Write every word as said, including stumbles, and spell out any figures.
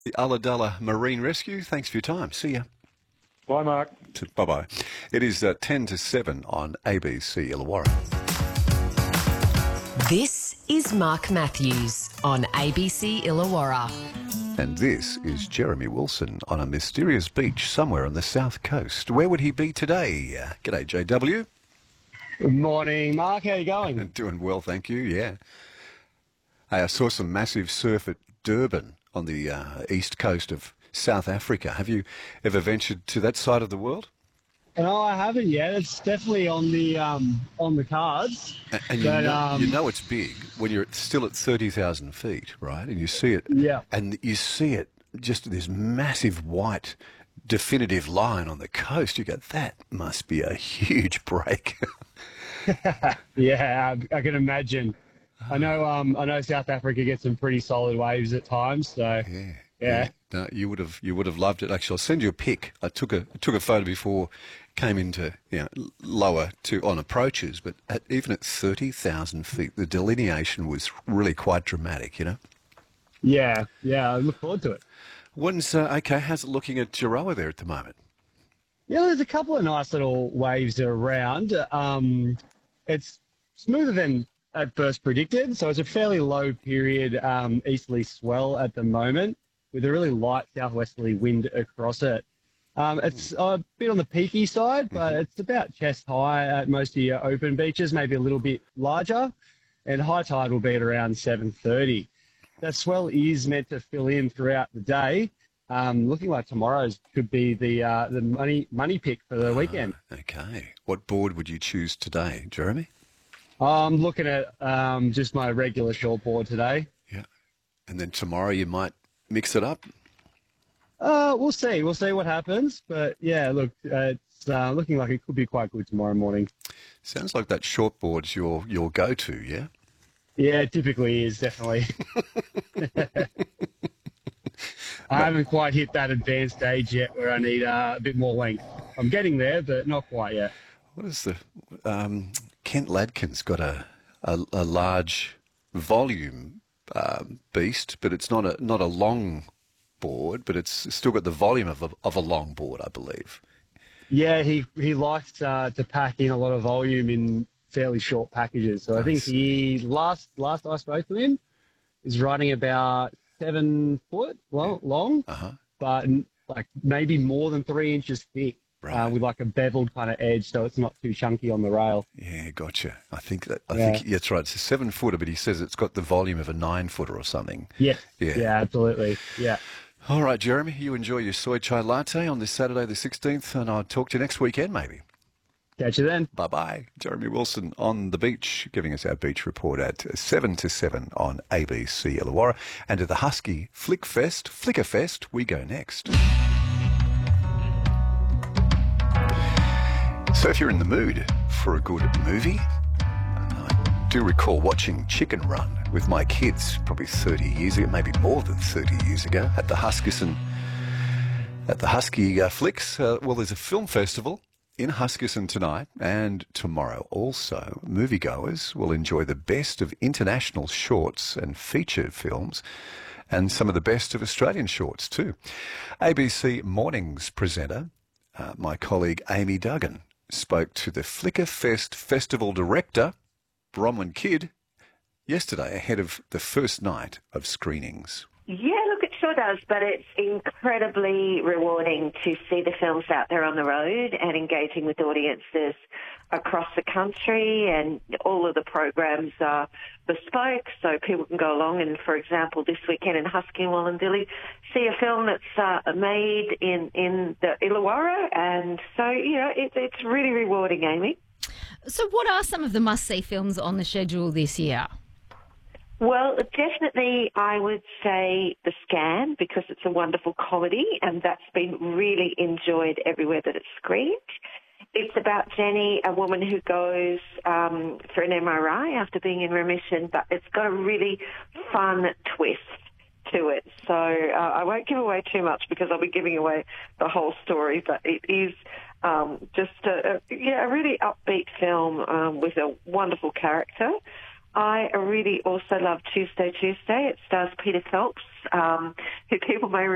The Ulladulla Marine Rescue. Thanks for your time. See ya. Bye, Mark. Bye-bye. It is uh, ten to seven on A B C Illawarra. This is Mark Matthews on A B C Illawarra. And this is Jeremy Wilson on a mysterious beach somewhere on the south coast. Where would he be today? Uh, g'day, J W. Good morning, Mark. How you going? Doing well, thank you, yeah. Hey, I saw some massive surf at Durban on the uh, east coast of South Africa. Have you ever ventured to that side of the world? No, I haven't yet. It's definitely on the um, on the cards. And, and you, but, know, um, you know it's big when you're still at thirty thousand feet, right? And you see it. Yeah. And you see it, just this massive white definitive line on the coast. You go, that must be a huge break. Yeah, I, I can imagine. I know. Um, I know South Africa gets some pretty solid waves at times. So Yeah. yeah. No, you would have you would have loved it. Actually, I'll send you a pic. I took a I took a photo before, came into you know lower to on approaches, but at, even at thirty thousand feet, the delineation was really quite dramatic. You know. Yeah, yeah. I look forward to it. When's uh, okay? How's it looking at Jirowa there at the moment? Yeah, there's a couple of nice little waves around. Um, it's smoother than at first predicted, so it's a fairly low period um, easterly swell at the moment, with a really light southwesterly wind across it. Um, it's a bit on the peaky side, but it's about chest high at most of your open beaches, maybe a little bit larger, and high tide will be at around seven thirty. That swell is meant to fill in throughout the day. Um, looking like tomorrow's could be the uh, the money money pick for the weekend. Uh, okay. What board would you choose today, Jeremy? I'm looking at um, just my regular short board today. Yeah. And then tomorrow you might mix it up. Uh, we'll see. We'll see what happens. But yeah, look, uh, it's uh, looking like it could be quite good tomorrow morning. Sounds like that short board's your your go-to, yeah? Yeah, it typically is, definitely. I haven't quite hit that advanced stage yet where I need uh, a bit more length. I'm getting there, but not quite yet. What is the um, Kent Ladkin's got a a, a large volume um, beast, but it's not a not a long board, but it's still got the volume of a, of a long board, I believe. Yeah, he he likes uh, to pack in a lot of volume in fairly short packages. So nice. I think he last last I spoke to him is riding about seven foot long, yeah. long uh-huh. but like maybe more than three inches thick. Right. Uh, with like a beveled kind of edge, so it's not too chunky on the rail. Yeah, gotcha. I think that I yeah. think that's right. It's a seven footer, but he says it's got the volume of a nine footer or something. Yes. Yeah. Yeah, absolutely. Yeah. All right, Jeremy, you enjoy your soy chai latte on this Saturday the sixteenth, and I'll talk to you next weekend, maybe. Catch you then. Bye bye. Jeremy Wilson on the beach, giving us our beach report at seven to seven on A B C Illawarra, and to the Husky Flick Fest, Flicker Fest, we go next. So if you're in the mood for a good movie, I do recall watching Chicken Run with my kids probably thirty years ago, maybe more than thirty years ago, at the Huskisson, at the Husky uh, Flicks. Uh, well, there's a film festival in Huskisson tonight and tomorrow also. Moviegoers will enjoy the best of international shorts and feature films, and some of the best of Australian shorts too. A B C Mornings presenter, uh, my colleague Amy Duggan, spoke to the Flicker Fest Festival Director, Bronwyn Kidd, yesterday ahead of the first night of screenings. Yeah, look, it sure does, but it's incredibly rewarding to see the films out there on the road and engaging with audiences across the country, and all of the programs are bespoke, so people can go along and, for example, this weekend in Husky and Wallandilly, see a film that's uh, made in, in the Illawarra, and so, you know, it, it's really rewarding, Amy. So what are some of the must-see films on the schedule this year? Well, definitely I would say The Scan, because it's a wonderful comedy, and that's been really enjoyed everywhere that it's screened. It's about Jenny, a woman who goes um, for an M R I after being in remission, but it's got a really fun twist to it. So uh, I won't give away too much because I'll be giving away the whole story, but it is um, just a, a, yeah, a really upbeat film um, with a wonderful character. I really also love Tuesday Tuesday. It stars Peter Phelps, um, who people may